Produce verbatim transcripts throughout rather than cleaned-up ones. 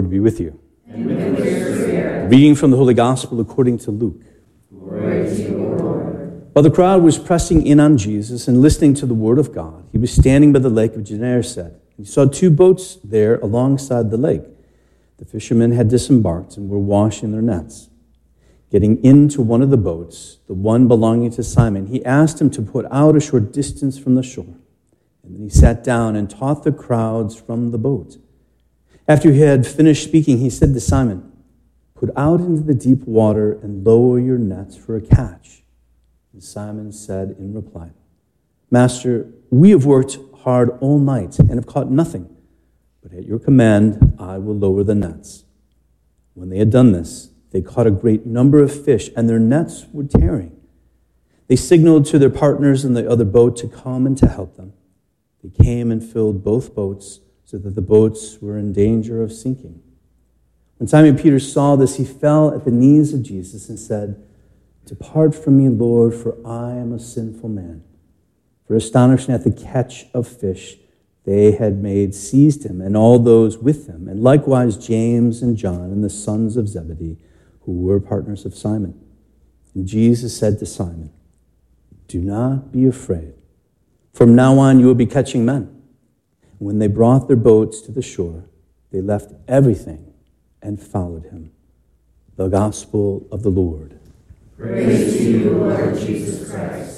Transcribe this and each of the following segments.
Lord be with you. And with your spirit. Reading from the Holy Gospel according to Luke. Glory to you, O Lord. While the crowd was pressing in on Jesus and listening to the word of God, he was standing by the lake of Gennesaret. He saw two boats there alongside the lake. The fishermen had disembarked and were washing their nets. Getting into one of the boats, the one belonging to Simon, he asked him to put out a short distance from the shore. And then he sat down and taught the crowds from the boat. After he had finished speaking, he said to Simon, "Put out into the deep water and lower your nets for a catch." And Simon said in reply, "Master, we have worked hard all night and have caught nothing. But at your command, I will lower the nets." When they had done this, they caught a great number of fish, and their nets were tearing. They signaled to their partners in the other boat to come and to help them. They came and filled both boats so that the boats were in danger of sinking. When Simon Peter saw this, he fell at the knees of Jesus and said, "Depart from me, Lord, for I am a sinful man." For astonishing at the catch of fish they had made seized him and all those with him, and likewise James and John and the sons of Zebedee, who were partners of Simon. And Jesus said to Simon, "Do not be afraid. From now on you will be catching men." And when they brought their boats to the shore, they left everything and followed him. The Gospel of the Lord. Praise to you, Lord Jesus Christ.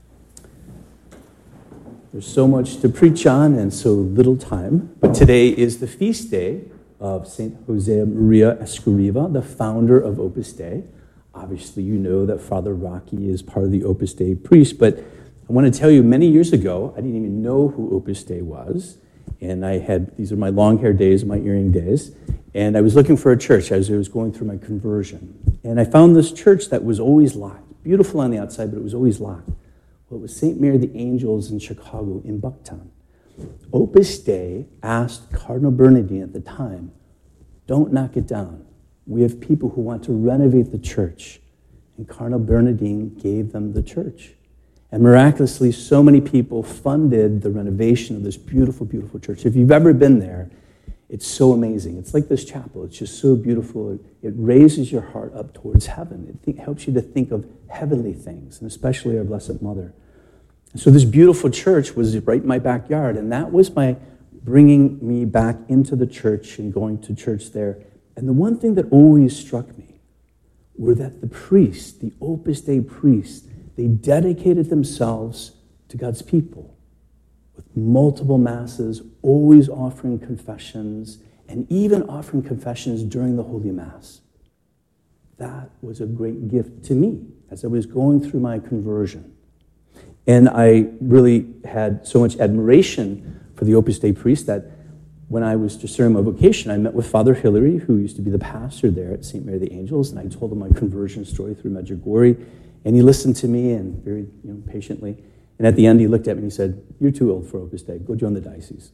There's so much to preach on and so little time, but today is the feast day of Saint Jose Maria Escriva, the founder of Opus Dei. Obviously, you know that Father Rocky is part of the Opus Dei priest, but I want to tell you, many years ago, I didn't even know who Opus Dei was, and I had, these are my long hair days, my earring days, and I was looking for a church as I was going through my conversion, and I found this church that was always locked, beautiful on the outside, but it was always locked. Well, it was Saint Mary the Angels in Chicago, in Bucktown. Opus Dei asked Cardinal Bernardin at the time, "Don't knock it down. We have people who want to renovate the church." And Cardinal Bernardin gave them the church. And miraculously, so many people funded the renovation of this beautiful, beautiful church. If you've ever been there, it's so amazing. It's like this chapel. It's just so beautiful. It, it raises your heart up towards heaven. It th- helps you to think of heavenly things, and especially our Blessed Mother. And so this beautiful church was right in my backyard, and that was my bringing me back into the church and going to church there. And the one thing that always struck me were that the priests, the Opus Dei priests, they dedicated themselves to God's people with multiple masses, always offering confessions, and even offering confessions during the Holy Mass. That was a great gift to me as I was going through my conversion. And I really had so much admiration for the Opus Dei priest that when I was discerning my vocation, I met with Father Hilary, who used to be the pastor there at Saint Mary the Angels, and I told him my conversion story through Medjugorje, and he listened to me and very you know, patiently. And at the end, he looked at me and he said, "You're too old for Opus Dei. Go join the diocese."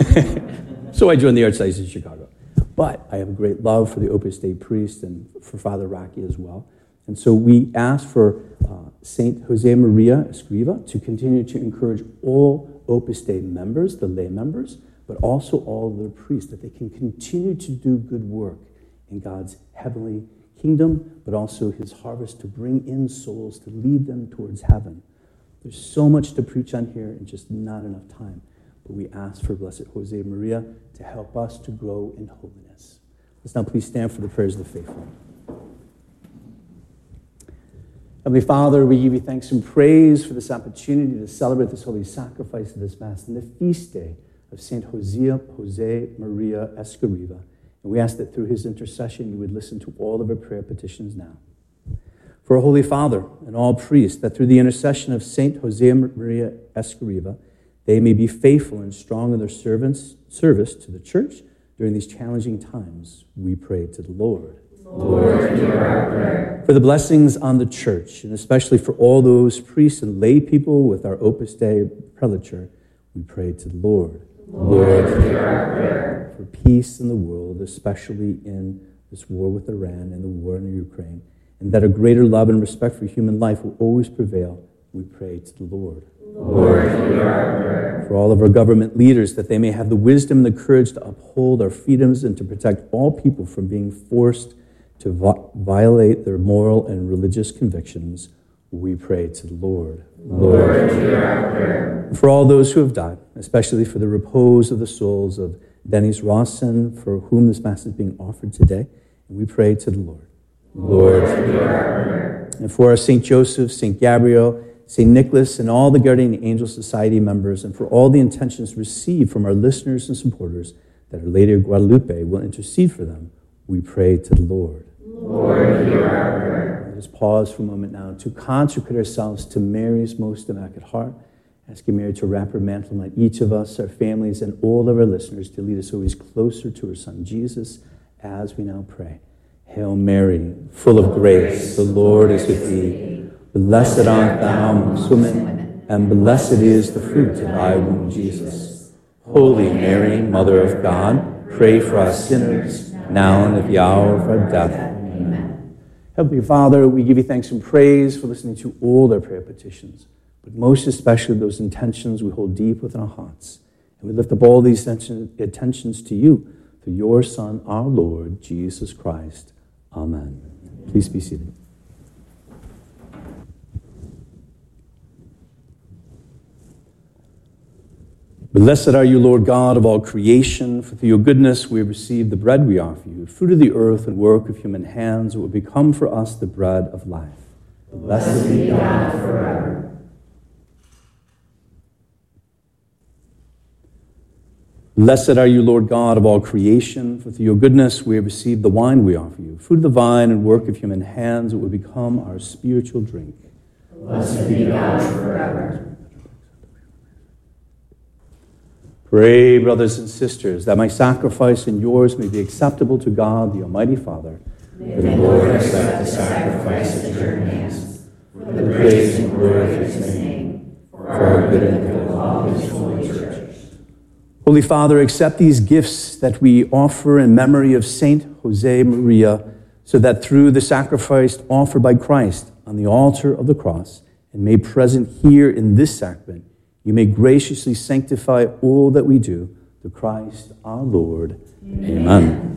So I joined the Archdiocese of Chicago. But I have a great love for the Opus Dei priest and for Father Rocky as well. And so we asked for uh, Saint Jose Maria Escriva to continue to encourage all Opus Dei members, the lay members, but also all their priests, that they can continue to do good work in God's heavenly kingdom, but also his harvest to bring in souls, to lead them towards heaven. There's so much to preach on here and just not enough time. But we ask for Blessed Jose Maria to help us to grow in holiness. Let's now please stand for the prayers of the faithful. Heavenly Father, we give you thanks and praise for this opportunity to celebrate this holy sacrifice of this Mass and the feast day of Saint Jose, Jose Maria Escriva. And we ask that through his intercession you would listen to all of our prayer petitions now. For our Holy Father and all priests, that through the intercession of Saint Jose Maria Escriva, they may be faithful and strong in their servants, service to the Church during these challenging times, we pray to the Lord. Lord, hear our prayer. For the blessings on the Church, and especially for all those priests and lay people with our Opus Dei prelature, we pray to the Lord. Lord, hear our prayer. For peace in the world, especially in this war with Iran and the war in Ukraine, and that a greater love and respect for human life will always prevail, we pray to the Lord. Lord, hear our prayer. For all of our government leaders, that they may have the wisdom and the courage to uphold our freedoms and to protect all people from being forced to vi- violate their moral and religious convictions, we pray to the Lord. Lord, hear our prayer. For all those who have died, especially for the repose of the souls of Dennis Rawson, for whom this Mass is being offered today, and we pray to the Lord. Lord, hear our prayer. And for our Saint Joseph, Saint Gabriel, Saint Nicholas, and all the Guardian Angel Society members, and for all the intentions received from our listeners and supporters, that Our Lady of Guadalupe will intercede for them, we pray to the Lord. Lord, hear our prayer. Let us pause for a moment now to consecrate ourselves to Mary's most immaculate heart, asking Mary to wrap her mantle on each of us, our families, and all of our listeners to lead us always closer to her Son, Jesus, as we now pray. Hail Mary, full of grace, the Lord is with thee. Blessed art thou amongst women, and blessed is the fruit of thy womb, Jesus. Holy Mary, Mother of God, pray for us sinners, now and at the hour of our death. Amen. Heavenly Father, we give you thanks and praise for listening to all our prayer petitions, but most especially those intentions we hold deep within our hearts. And we lift up all these intentions to you, through your Son, our Lord, Jesus Christ. Amen. Please be seated. Blessed are you, Lord God of all creation, for through your goodness we have received the bread we offer you, fruit of the earth and work of human hands, it will become for us the bread of life. Blessed be God forever. Blessed are you, Lord God of all creation, for through your goodness we have received the wine we offer you, fruit of the vine and work of human hands, it will become our spiritual drink. Blessed be God forever. Pray, brothers and sisters, that my sacrifice and yours may be acceptable to God, the Almighty Father. May the Lord accept the sacrifice at your hands, for the praise and glory of his name, for our good and good of all his holy church. Holy Father, accept these gifts that we offer in memory of Saint Jose Maria, so that through the sacrifice offered by Christ on the altar of the cross and made present here in this sacrament, you may graciously sanctify all that we do through Christ our Lord. Amen. Amen.